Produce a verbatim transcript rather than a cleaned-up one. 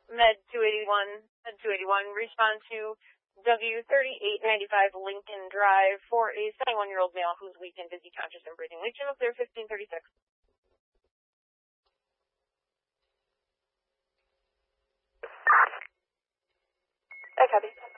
Med two eighty-one, Med two eighty-one, respond to W thirty-eight ninety-five Lincoln Drive for a seventy-one-year-old male who's weak and dizzy, conscious, and breathing. Lead channel clear fifteen thirty-six. I copy.